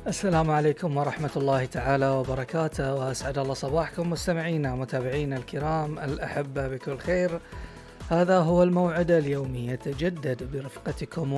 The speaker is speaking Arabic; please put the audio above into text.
السلام عليكم ورحمة الله تعالى وبركاته، وأسعد الله صباحكم مستمعينا ومتابعينا الكرام الأحبة بكل خير. هذا هو الموعد اليومي يتجدد برفقتكم